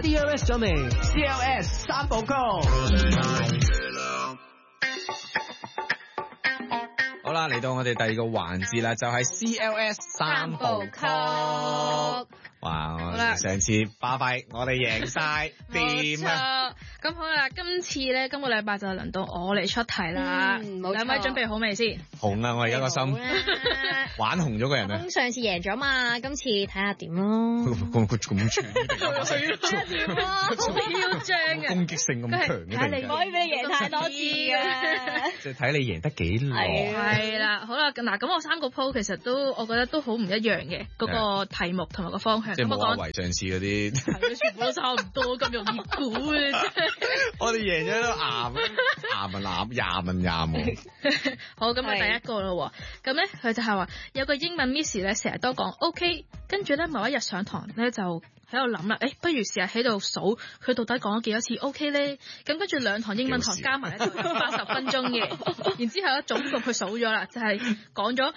CLS 咗未 ？CLS 三部曲。 好啦，嚟到我哋第二個環節啦，就係 CLS 三部曲。哇！上次巴閉，我哋贏晒，掂啊！ 咁好啦，今次咧，今個禮拜就輪到我嚟出題啦。兩位準備好未先？ 紅啦！我而家個心玩紅咗個人啊！ 咁上次贏咗嘛，今次睇下點咯。 咁串， 點啊？好囂張嘅， 攻擊性咁強嘅， 睇你可以俾你贏太多次嘅， 即係睇你贏得幾耐。 係啦，好啦，嗱，咁我三個鋪其實都，我覺得都好唔一樣嘅，嗰個題目同埋個方向。 即係冇話為上次嗰啲， 係全部都差唔多，咁容易估嘅啫。 我哋贏咗都廿問。 好，咁啊第一個咯，咁咧佢就係話有個英文 Miss 咧成日都講 OK， 跟住咧某一日上堂咧就喺度諗啦，不如試下喺度數佢到底講咗幾多次 OK 咧？咁跟住兩堂英文堂加埋咧就80分鐘嘅，然之後咧總共佢數咗啦，就係講咗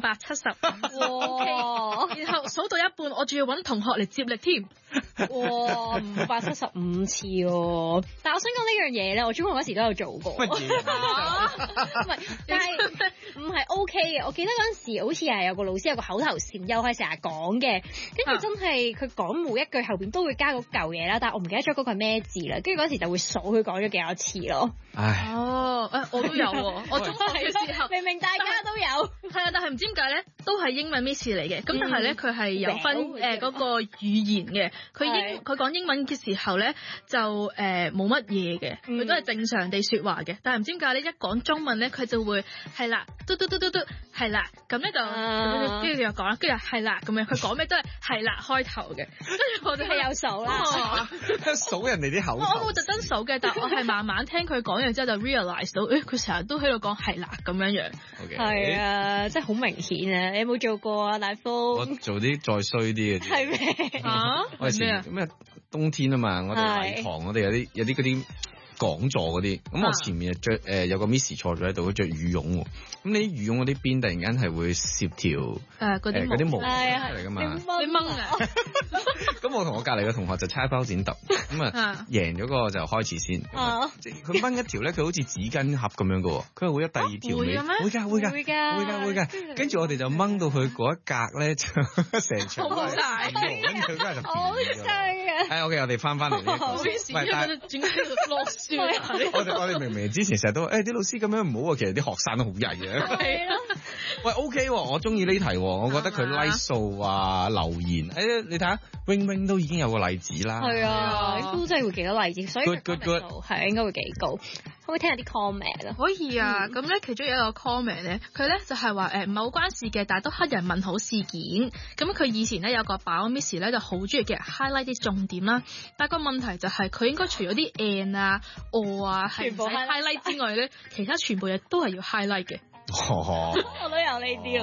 575。OK， 然後數到一半，我仲要揾同學嚟接力添。 哇，575次喎！但係我想講呢樣嘢咧，我中學嗰時都有做過。 乜嘢？ 唔係，但係唔係 OK 嘅。我記得嗰陣時好似係有個老師有個口頭禪，又係成日講嘅，跟住真係佢講每一句後邊都會加嗰嚿嘢啦，但係我唔記得咗嗰個係咩字啦。跟住嗰時就會數佢講咗幾多次咯。 唉， 我都有喎，我中學嘅時候明明大家都有， 係啊，但係唔知點解咧，都係英文 Miss 嚟嘅。咁但係咧，佢係有分嗰個語言嘅。佢講英文嘅時候咧，就冇乜嘢嘅，佢都係正常地說話嘅。但係唔知點解咧，一講中文咧，佢就會係啦，嘟嘟嘟嘟嘟，係啦，咁咧就跟住又講啦，跟住係啦，咁樣佢講咩都係啦開頭嘅。跟住我哋係有數啦， 數人哋啲口。 我冇特登數嘅，但係我係慢慢聽佢講完之後就 realize 到，佢成日都喺度講係啦咁樣樣。 係啊，真係好明顯啊！你有冇做過啊，大風？ 我做啲再衰啲嘅。係咩？ 我係咩？冬天啊嘛，我哋禮堂我哋有啲嗰啲講座嗰啲，咁我前面着有個 Miss 坐咗喺度，佢着羽絨喎，咁你啲羽絨嗰啲邊突然間係會攝條嗰啲毛出嚟噶嘛？ 你掹啊！ 咁我同我隔離嘅同學就猜包剪揼，咁啊贏咗個就開始先。佢掹一條咧，佢好似紙巾盒咁樣嘅喎，佢會有第二條尾。會㗎。跟住我哋就掹到佢嗰一格咧，就成場好大， 跟住佢嗰日就好衰啊 ！OK， 我哋翻嚟呢個。 唔係，但係點解落雪？ 我哋明之前成日都啲老師咁樣唔好啊，其實啲學生都好曳嘅。 係咯。 喂 ，OK， 我中意呢題，我覺得佢 like 數啊留言，你睇下 wing wing 都已經有個例子啦。 係啊，都真係會幾多例子，所以 good 係應該會幾高。可唔可以聽下啲 comment 啊？ 可以啊，咁咧其中有一個 comment 咧，佢咧就係話唔係好關事嘅，但係都黑人問號事件。咁佢以前咧有個把 Miss 咧就好中意嘅 highlight 啲重點啦，但係個問題就係佢應該除咗啲 and 啊、啊係唔使 highlight 之外咧，其他全部嘢都係要 highlight 嘅。 我都有呢啲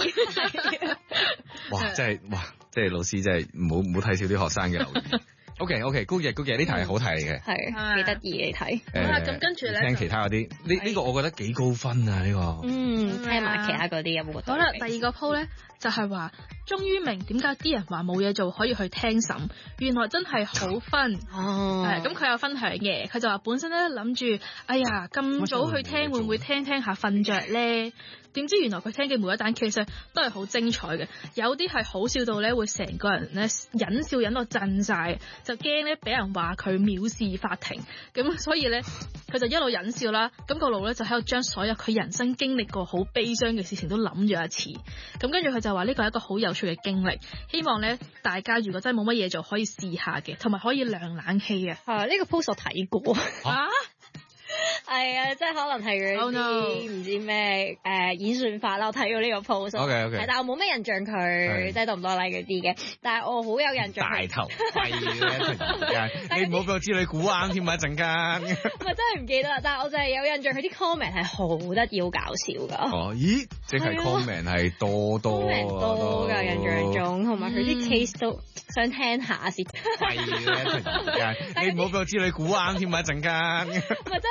哇！真係老師真係唔好睇少啲學生嘅留言。OK， 高嘅呢題係好題嚟嘅， 係幾得意嘅題。 好啦，咁跟住咧聽其他嗰啲，呢個我覺得幾高分啊呢個。 聽埋其他嗰啲有冇覺得？ 好啦，第二個鋪咧就係話，終於明點解啲人話冇嘢做可以去聽審，原來真係好分。咁佢有分享嘅，佢就話本身咧諗住，哎呀咁早去聽會唔會聽下瞓着咧？點知原來佢聽嘅每一單 case 都係好精彩嘅，有啲係好笑到咧會成個人咧忍笑忍到震晒，就驚咧俾人話佢藐視法庭，咁所以咧佢就一路忍笑啦，咁個腦咧就喺度將所有佢人生經歷過好悲傷嘅事情都諗咗一次，咁跟住佢就話呢個係一個好有趣嘅經歷，希望咧大家如果真係冇乜嘢做可以試下嘅，同埋可以涼冷氣嘅。 呢個 post 我睇過係啊，即係可能係嗰啲唔知咩演算法啦，我睇過呢個 post。 OK， 但係我冇咩印象佢即係多唔多 like 嗰啲嘅，但係我好有印象。 大頭廢嘅，你唔好俾我知你估啱添啊！一陣間。 唔係真係唔記得啦，但係我就係有印象佢啲 comment 係好得意好搞笑㗎。 咦？即係 comment 係多㗎印象中，同埋佢啲 case 都想聽下先。 廢嘅，你唔好俾我知你估啱添啊！一陣間。 唔係真係唔記得啦。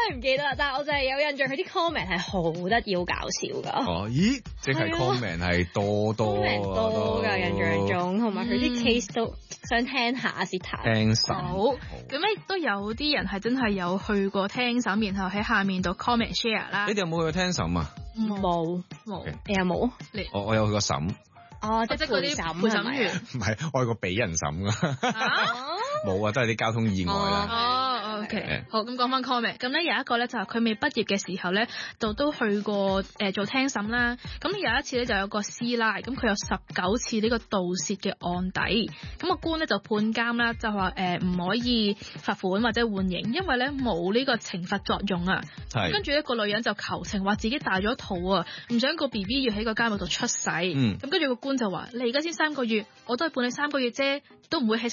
啦，但係我就係有印象佢啲 comment 係好得意好搞笑噶。 哦，咦，即係 comment 係多㗎印象中，同埋佢啲 case 都想聽下先睇。 聽審好，咁咧都有啲人係真係有去過聽審，然後喺下面度 comment share 啦。 你哋有冇去過聽審啊？ 冇，你有冇？ 我有去過審。 哦，即係嗰啲陪審員。 唔係，我係個俾人審噶。冇啊，都係啲交通意外啦。 OK，好，咁講翻 comment， 咁咧有一個咧就係佢未畢業嘅時候咧，都去過做聽審啦。咁有一次咧就有個師奶，咁佢有19次呢個盜竊嘅案底，咁個官咧就判監啦，就話唔可以罰款或者換刑，因為咧冇呢個懲罰作用啊。跟住一個女人就求情，話自己大咗肚啊，唔想個 BB 要喺個監獄度出世。咁跟住個官就話：你而家先3個月，我都係判你3個月啫，都唔會喺